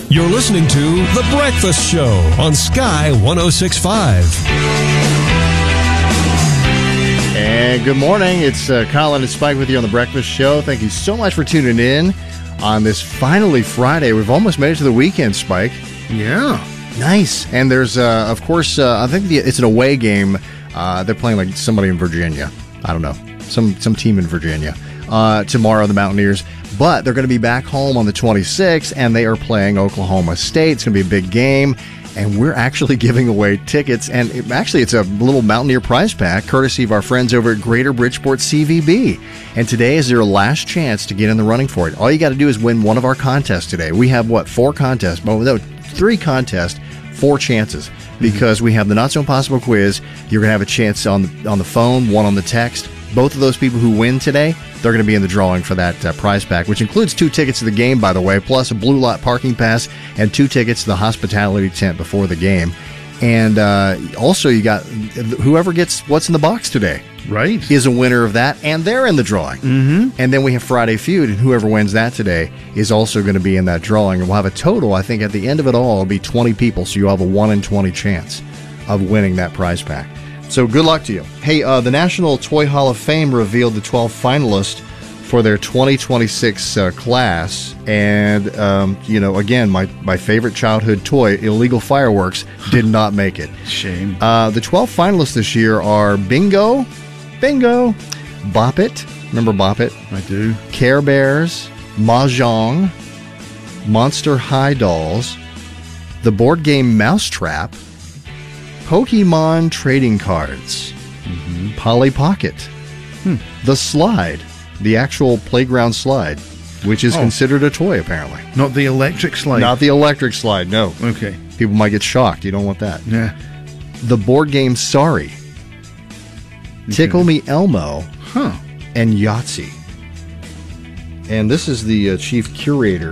You're listening to The Breakfast Show on Sky 106.5. And good morning. It's Colin and Spike with you on The Breakfast Show. Thank you so much for tuning in on this finally Friday. We've almost made it to the weekend, Spike. Yeah. Nice. And there's, of course, I think it's an away game. They're playing like somebody in Virginia. I don't know. Some team in Virginia. Tomorrow, the Mountaineers. But they're going to be back home on the 26th, and they are playing Oklahoma State. It's going to be a big game, and we're actually giving away tickets. And it's a little Mountaineer prize pack, courtesy of our friends over at Greater Bridgeport CVB. And today is your last chance to get in the running for it. All you got to do is win one of our contests today. We have, 4 contests? Well, no, 3 contests, 4 chances. Because we have the Not So Impossible quiz. You're going to have a chance on the phone, one on the text. Both of those people who win today, they're going to be in the drawing for that prize pack, which includes 2 tickets to the game, by the way, plus a Blue Lot parking pass and 2 tickets to the hospitality tent before the game. And also you got whoever gets what's in the box today. Right. Is a winner of that, and they're in the drawing. Mm-hmm. And then we have Friday Feud, and whoever wins that today is also going to be in that drawing. And we'll have a total, I think, at the end of it all, it'll be 20 people, so you'll have a 1 in 20 chance of winning that prize pack. So good luck to you. Hey, the National Toy Hall of Fame revealed the 12 finalists for their 2026 class. And, again, my favorite childhood toy, illegal fireworks, did not make it. Shame. The 12 finalists this year are Bingo, Bop It, remember Bop It? I do. Care Bears, Mahjong, Monster High Dolls, the board game Mousetrap, Pokemon trading cards, Polly Pocket, the slide, the actual playground slide, which is considered a toy, apparently. Not the electric slide? Not the electric slide, no. Okay. People might get shocked. You don't want that. Yeah. The board game Sorry, Tickle Me Elmo, and Yahtzee. And this is the chief curator